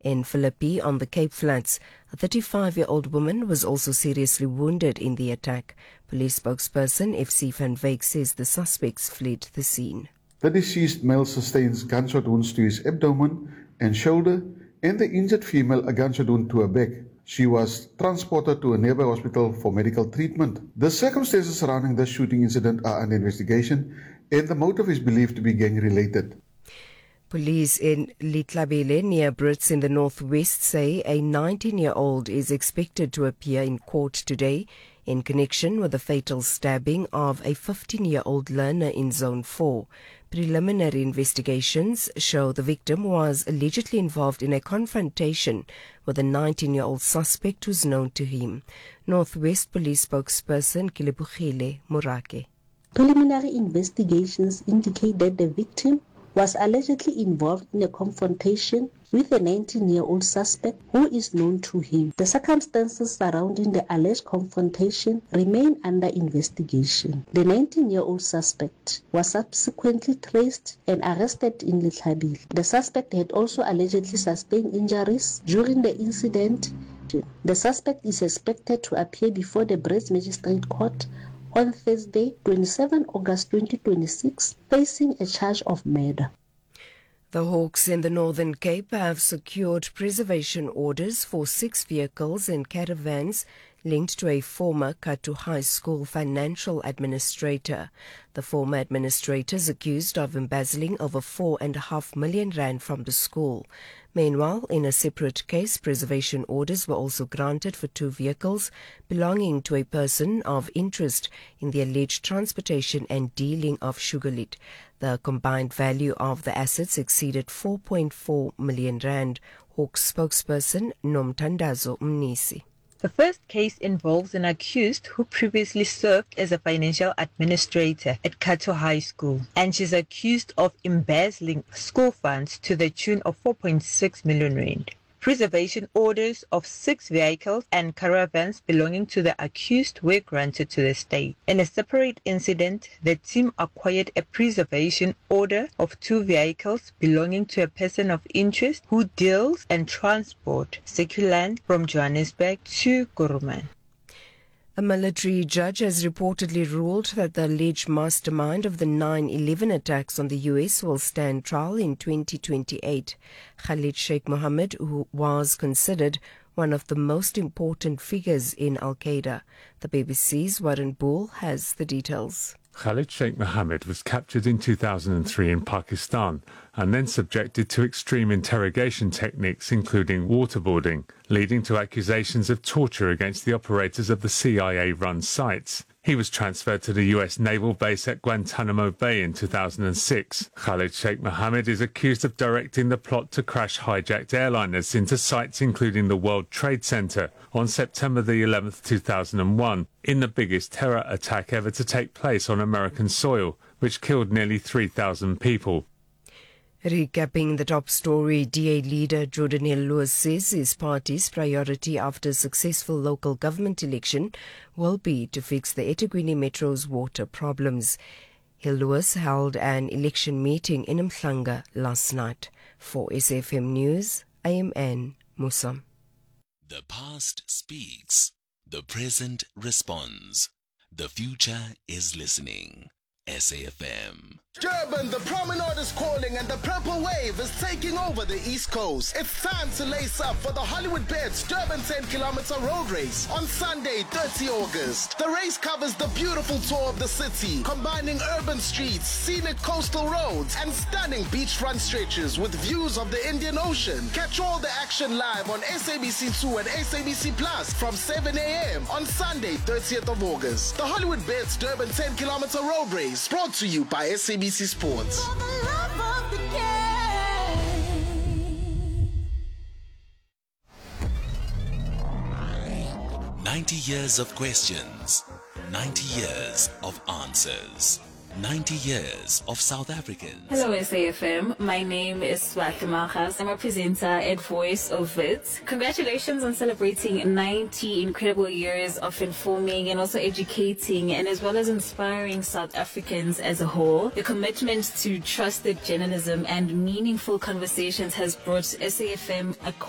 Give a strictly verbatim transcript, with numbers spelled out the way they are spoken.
In Philippi, on the Cape Flats, a thirty-five-year-old woman was also seriously wounded in the attack. Police spokesperson F C van Wyk says the suspects fled the scene. The deceased male sustains gunshot wounds to his abdomen and shoulder, and the injured female a gunshot wound to her back. She was transported to a nearby hospital for medical treatment. The circumstances surrounding this shooting incident are under investigation, and the motive is believed to be gang-related. Police in Litlabele, near Brits in the northwest, say a nineteen-year-old is expected to appear in court today in connection with the fatal stabbing of a fifteen-year-old learner in Zone four. Preliminary investigations show the victim was allegedly involved in a confrontation with a nineteen-year-old suspect who's known to him. Northwest Police spokesperson Kilebogile Morake. Preliminary investigations indicate that the victim was allegedly involved in a confrontation with a nineteen-year-old suspect who is known to him. The circumstances surrounding the alleged confrontation remain under investigation. The nineteen-year-old suspect was subsequently traced and arrested in Litlabele. The suspect had also allegedly sustained injuries during the incident. The suspect is expected to appear before the Brits Magistrate Court on Thursday, the twenty-seventh of August twenty twenty-six, facing a charge of murder. The Hawks in the Northern Cape have secured preservation orders for six vehicles and caravans linked to a former Kathu High School financial administrator. The former administrator is accused of embezzling over four and a half million rand from the school. Meanwhile, in a separate case, preservation orders were also granted for two vehicles belonging to a person of interest in the alleged transportation and dealing of sugarlit. The combined value of the assets exceeded four point four million rand. Hawks spokesperson Nomthandazo Mnisi. The first case involves an accused who previously served as a financial administrator at Kathu High School, and she's accused of embezzling school funds to the tune of four point six million rand. Preservation orders of six vehicles and caravans belonging to the accused were granted to the state. In a separate incident, the team acquired a preservation order of two vehicles belonging to a person of interest who deals and transport seculand from Johannesburg to Kuruman. A military judge has reportedly ruled that the alleged mastermind of the nine eleven attacks on the U S will stand trial in twenty twenty-eight. Khalid Sheikh Mohammed, who was considered one of the most important figures in Al-Qaeda. The B B C's Warren Bull has the details. Khalid Sheikh Mohammed was captured in two thousand three in Pakistan and then subjected to extreme interrogation techniques including waterboarding, leading to accusations of torture against the operators of the C I A-run sites. He was transferred to the U S naval base at Guantanamo Bay in two thousand six. Khalid Sheikh Mohammed is accused of directing the plot to crash hijacked airliners into sites including the World Trade Center on September the eleventh, two thousand one, in the biggest terror attack ever to take place on American soil, which killed nearly three thousand people. Recapping the top story, D A leader Jordan Hill-Lewis says his party's priority after a successful local government election will be to fix the eThekwini Metro's water problems. Hill-Lewis held an election meeting in Mhlanga last night. For S F M News, I am Anne Musa. The past speaks, the present responds, the future is listening. S A F M. Durban, the promenade is calling and the purple wave is taking over the East Coast. It's time to lace up for the Hollywood Bets Durban ten kilometer road race on Sunday, thirtieth of August. The race covers the beautiful tour of the city, combining urban streets, scenic coastal roads, and stunning beachfront stretches with views of the Indian Ocean. Catch all the action live on S A B C two and S A B C Plus from seven a.m. on Sunday, thirtieth of August. The Hollywood Bets Durban ten kilometer road race, brought to you by S A B C Sports. ninety years of questions, ninety years of answers, ninety years of South Africans. Hello S A F M, my name is Swati Magas. I'm a presenter at Voice of It. Congratulations on celebrating ninety incredible years of informing and also educating and as well as inspiring South Africans as a whole. Your commitment to trusted journalism and meaningful conversations has brought S A F M a